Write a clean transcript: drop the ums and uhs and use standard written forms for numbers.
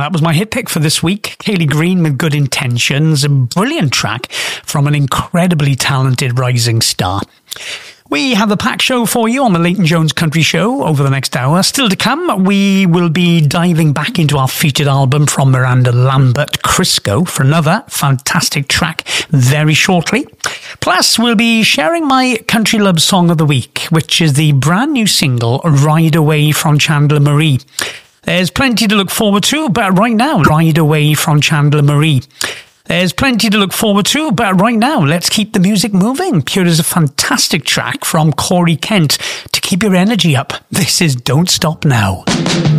That was my hit pick for this week. Kaylee Green with Good Intentions, a brilliant track from an incredibly talented rising star. We have a packed show for you on the Leighton Jones Country Show over the next hour. Still to come, we will be diving back into our featured album from Miranda Lambert, Crisco, for another fantastic track very shortly. Plus, we'll be sharing my country love song of the week, which is the brand new single, Ride Away from Chandler Marie. There's plenty to look forward to, but right now, Ride Away from Chandler Marie. There's plenty to look forward to, but right now, let's keep the music moving. Here is a fantastic track from Corey Kent to keep your energy up. This is Don't Stop Now.